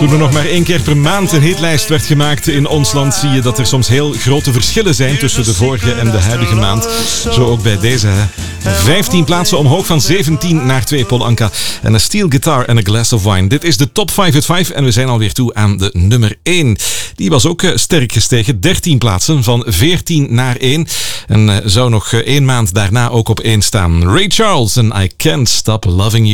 Toen er nog maar 1 keer per maand een hitlijst werd gemaakt in ons land, zie je dat er soms heel grote verschillen zijn tussen de vorige en de huidige maand. Zo ook bij deze. 15 plaatsen omhoog, van 17 naar 2, Paul Anka. En een steel guitar en a glass of wine. Dit is de top 5 at 5 en we zijn alweer toe aan de nummer 1. Die was ook sterk gestegen. 13 plaatsen, van 14 naar 1. En zou nog 1 maand daarna ook op 1 staan. Ray Charles en I Can't Stop Loving You.